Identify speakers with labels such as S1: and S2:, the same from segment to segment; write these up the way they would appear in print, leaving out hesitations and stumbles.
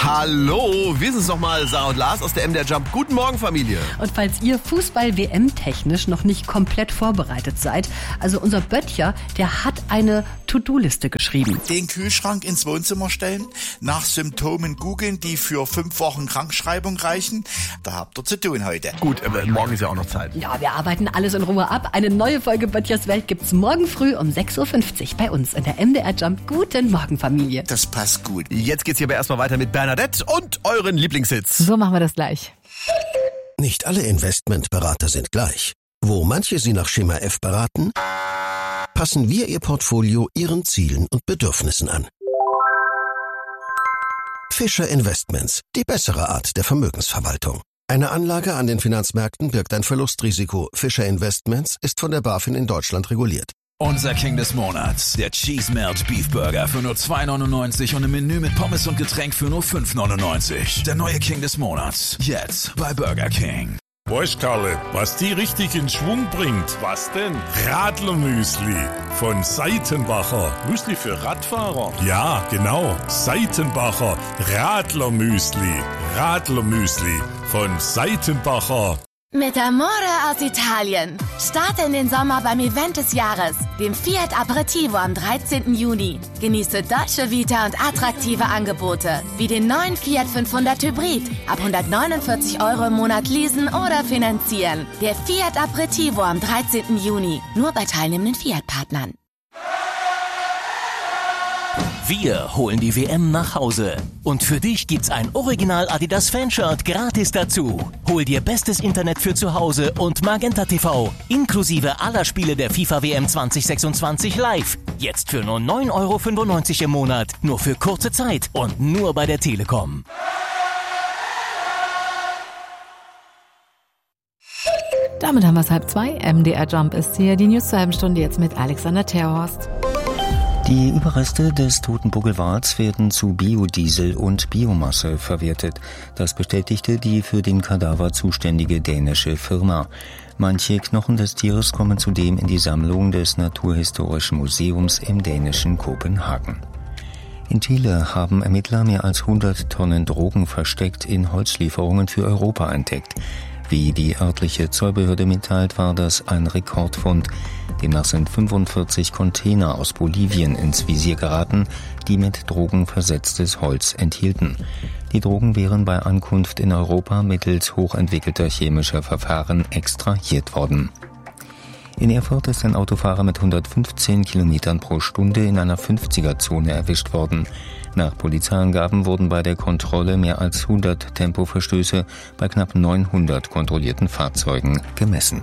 S1: Hallo, wir sind's nochmal, Sarah und Lars aus der MDR Jump. Guten Morgen, Familie.
S2: Und falls ihr Fußball-WM-technisch noch nicht komplett vorbereitet seid, also unser Böttcher, der hat eine To-Do-Liste geschrieben.
S3: Den Kühlschrank ins Wohnzimmer stellen, nach Symptomen googeln, die für 5 Wochen Krankschreibung reichen. Da habt ihr zu tun heute.
S1: Gut, aber morgen ist ja auch noch Zeit.
S2: Ja, wir arbeiten alles in Ruhe ab. Eine neue Folge Böttchers Welt gibt's morgen früh um 6.50 Uhr bei uns in der MDR Jump. Guten Morgen, Familie.
S3: Das passt gut.
S1: Jetzt geht's hier aber erstmal weiter mit Bernadette und euren Lieblingshits.
S2: So machen wir das gleich.
S4: Nicht alle Investmentberater sind gleich. Wo manche sie nach Schema F beraten, passen wir ihr Portfolio ihren Zielen und Bedürfnissen an. Fischer Investments, die bessere Art der Vermögensverwaltung. Eine Anlage an den Finanzmärkten birgt ein Verlustrisiko. Fischer Investments ist von der BaFin in Deutschland reguliert.
S5: Unser King des Monats, der Cheese Melt Beef Burger für nur 2,99 und ein Menü mit Pommes und Getränk für nur 5,99. Der neue King des Monats, jetzt bei Burger King.
S6: Weißt, Karle, was die richtig in Schwung bringt? Was denn? Radlermüsli von Seitenbacher. Müsli für Radfahrer? Ja, genau. Seitenbacher Radlermüsli. Radlermüsli von Seitenbacher.
S7: Mit Amore aus Italien. Starte in den Sommer beim Event des Jahres, dem Fiat Aperitivo am 13. Juni. Genieße Dolce Vita und attraktive Angebote, wie den neuen Fiat 500 Hybrid. Ab 149 € im Monat leasen oder finanzieren. Der Fiat Aperitivo am 13. Juni. Nur bei teilnehmenden Fiat-Partnern.
S8: Wir holen die WM nach Hause. Und für dich gibt's ein Original Adidas Fanshirt gratis dazu. Hol dir bestes Internet für zu Hause und Magenta TV. Inklusive aller Spiele der FIFA WM 2026 live. Jetzt für nur 9,95 € im Monat. Nur für kurze Zeit und nur bei der Telekom.
S9: Damit haben wir es 1:30. MDR Jump ist hier. Die News zur halben Stunde jetzt mit Alexander Terhorst.
S10: Die Überreste des toten Buckelwals werden zu Biodiesel und Biomasse verwertet. Das bestätigte die für den Kadaver zuständige dänische Firma. Manche Knochen des Tieres kommen zudem in die Sammlung des Naturhistorischen Museums im dänischen Kopenhagen. In Chile haben Ermittler mehr als 100 Tonnen Drogen versteckt in Holzlieferungen für Europa entdeckt. Wie die örtliche Zollbehörde mitteilt, war das ein Rekordfund. Demnach sind 45 Container aus Bolivien ins Visier geraten, die mit Drogen versetztes Holz enthielten. Die Drogen wären bei Ankunft in Europa mittels hochentwickelter chemischer Verfahren extrahiert worden. In Erfurt ist ein Autofahrer mit 115 Kilometern pro Stunde in einer 50er-Zone erwischt worden. Nach Polizeiangaben wurden bei der Kontrolle mehr als 100 Tempoverstöße bei knapp 900 kontrollierten Fahrzeugen gemessen.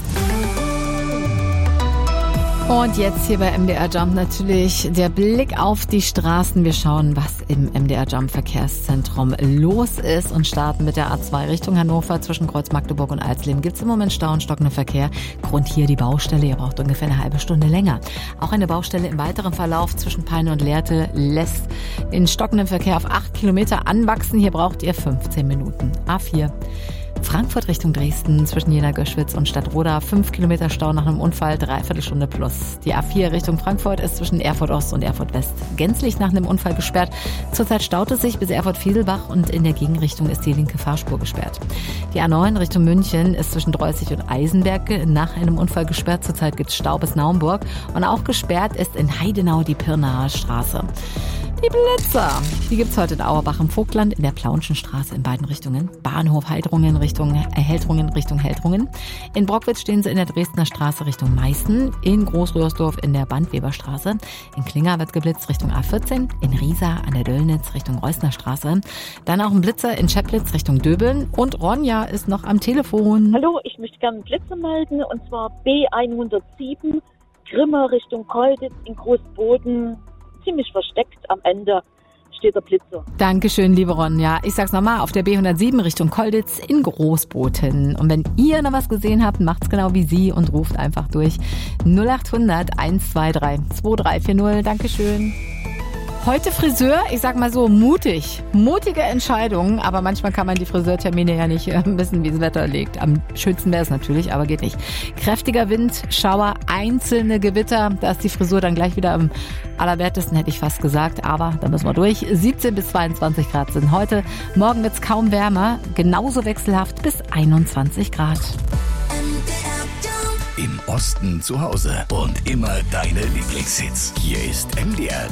S9: Und jetzt hier bei MDR Jump natürlich der Blick auf die Straßen. Wir schauen, was im MDR Jump Verkehrszentrum los ist und starten mit der A2 Richtung Hannover. Zwischen Kreuz Magdeburg und Alsleben gibt es im Moment Stau und stockenden Verkehr. Grund hier die Baustelle. Ihr braucht ungefähr eine halbe Stunde länger. Auch eine Baustelle im weiteren Verlauf zwischen Peine und Lehrte lässt den stockenden Verkehr auf 8 Kilometer anwachsen. Hier braucht ihr 15 Minuten. A4. Frankfurt Richtung Dresden zwischen Jena-Göschwitz und Stadtroda 5 Kilometer Stau nach einem Unfall, 3/4 Stunde plus. Die A4 Richtung Frankfurt ist zwischen Erfurt Ost und Erfurt West gänzlich nach einem Unfall gesperrt. Zurzeit staut es sich bis Erfurt-Fiedelbach und in der Gegenrichtung ist die linke Fahrspur gesperrt. Die A9 Richtung München ist zwischen Dreußig und Eisenberg nach einem Unfall gesperrt. Zurzeit gibt es Stau bis Naumburg und auch gesperrt ist in Heidenau die Pirnaer Straße. Die Blitzer, die gibt's heute in Auerbach im Vogtland, in der Plaunschen Straße in beiden Richtungen. Bahnhof Heidrungen Richtung Heldrungen. In Brockwitz stehen sie in der Dresdner Straße Richtung Meißen. In Großröhrsdorf in der Bandweberstraße. In Klinger wird geblitzt Richtung A14. In Riesa an der Döllnitz Richtung Reusner Straße. Dann auch ein Blitzer in Scheplitz Richtung Döbeln. Und Ronja ist noch am Telefon.
S11: Hallo, ich möchte gerne einen Blitzer melden. Und zwar B107 Grimma Richtung Kolditz in Großboden. Ziemlich versteckt am Ende steht der Blitzer.
S9: Dankeschön, liebe Ronja. Ich sag's nochmal, auf der B107 Richtung Kolditz in Großboten. Und wenn ihr noch was gesehen habt, macht's genau wie sie und ruft einfach durch 0800 123 2340. Dankeschön. Heute Friseur, ich sag mal so, mutig. Mutige Entscheidungen, aber manchmal kann man die Friseurtermine ja nicht wissen, wie das Wetter liegt. Am schönsten wäre es natürlich, aber geht nicht. Kräftiger Wind, Schauer, einzelne Gewitter, da ist die Frisur dann gleich wieder am allerwertesten, hätte ich fast gesagt, aber da müssen wir durch. 17 bis 22 Grad sind heute. Morgen wird's kaum wärmer, genauso wechselhaft bis 21 Grad.
S12: Im Osten zu Hause und immer deine Lieblingshits. Hier ist MDR